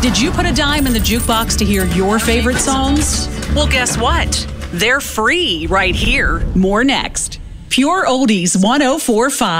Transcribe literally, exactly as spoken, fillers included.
Did you put a dime in the jukebox to hear your favorite songs? Well, guess what? They're free right here. More next. Pure Oldies one oh four point five.